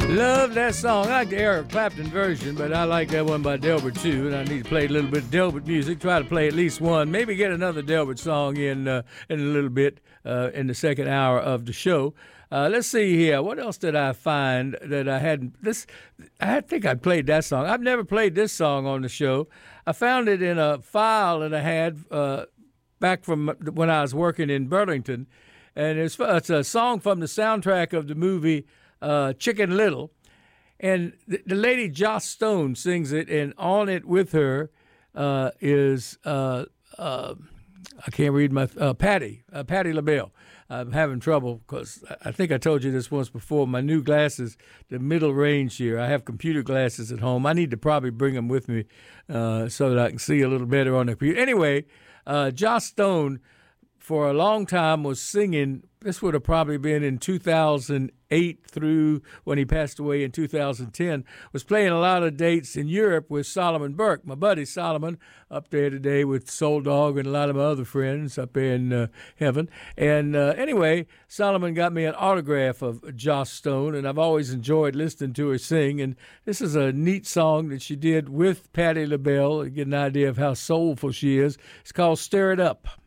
Love that song. I like the Eric Clapton version, but I like that one by Delbert too. And I need to play a little bit of Delbert music. Try to play at least one. Maybe get another Delbert song in a little bit in the second hour of the show. Let's see here. What else did I find that I hadn't? I think I played that song. I've never played this song on the show. I found it in a file that I had back from when I was working in Burlington, and it's a song from the soundtrack of the movie Chicken Little, and the lady Joss Stone sings it, and on it with her is I can't read my Patti LaBelle. I'm having trouble because I think I told you this once before. My new glasses, the middle range here. I have computer glasses at home. I need to probably bring them with me so that I can see a little better on the computer. Anyway, Joss Stone for a long time was singing. This would have probably been in 2008 through when he passed away in 2010, was playing a lot of dates in Europe with Solomon Burke, my buddy Solomon, up there today with Soul Dog and a lot of my other friends up there in heaven. And anyway, Solomon got me an autograph of Joss Stone, and I've always enjoyed listening to her sing. And this is a neat song that she did with Patti LaBelle to get an idea of how soulful she is. It's called Stir It Up.